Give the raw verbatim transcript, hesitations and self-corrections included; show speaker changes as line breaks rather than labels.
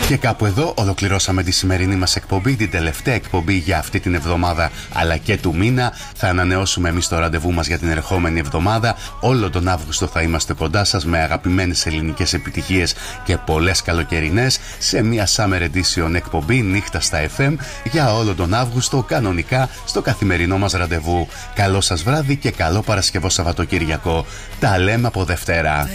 Και κάπου εδώ ολοκληρώσαμε τη σημερινή μας εκπομπή, την τελευταία εκπομπή για αυτή την εβδομάδα αλλά και του μήνα. Θα ανανεώσουμε εμείς το ραντεβού μας για την ερχόμενη εβδομάδα. Όλο τον Αύγουστο θα είμαστε κοντά σας με αγαπημένες ελληνικές επιτυχίες και πολλές καλοκαιρινές σε μια Summer Edition εκπομπή νύχτα στα εφ εμ για όλο τον Αύγουστο, κανονικά στο καθημερινό μας ραντεβού. Καλό σας βράδυ και καλό Παρασκευό Σαββατοκύριακο. Τα λέμε από Δευτέρα.